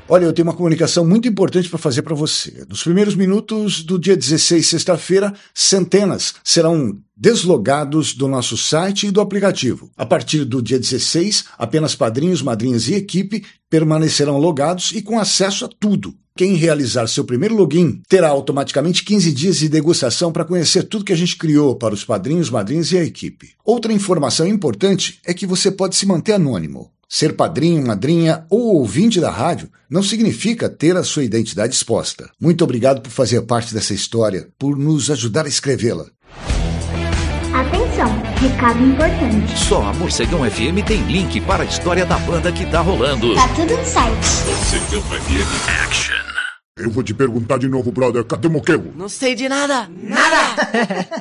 Olha, eu tenho uma comunicação muito importante para fazer para você. Nos primeiros minutos do dia 16, sexta-feira, centenas serão deslogados do nosso site e do aplicativo. A partir do dia 16, apenas padrinhos, madrinhas e equipe permanecerão logados e com acesso a tudo. Quem realizar seu primeiro login terá automaticamente 15 dias de degustação para conhecer tudo que a gente criou para os padrinhos, madrinhas e a equipe. Outra informação importante é que você pode se manter anônimo. Ser padrinho, madrinha ou ouvinte da rádio não significa ter a sua identidade exposta. Muito obrigado por fazer parte dessa história, por nos ajudar a escrevê-la. Atenção, recado importante. Só a Morcegão FM tem link para a história da banda que tá rolando. Tá tudo no site. Morcegão FM Action. Eu vou te perguntar de novo, brother, cadê o Moqueiro? Não sei de nada. Nada!